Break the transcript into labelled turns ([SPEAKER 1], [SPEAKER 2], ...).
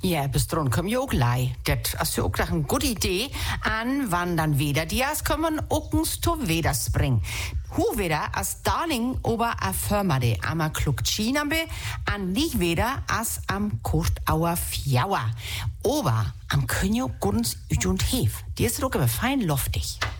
[SPEAKER 1] Ja, bis dran komm ich auch lei. Das ist ja auch noch eine gute Idee. An wann dann wieder dias kommen, ukens to wieder springen. Hu wieder as Darling ober a Firma de ama Klugtschina be, an nicht wieder as am Kostauer Fjauer. Ober am Könjo Guns Üt und Hef. Die ist doch aber fein luftig.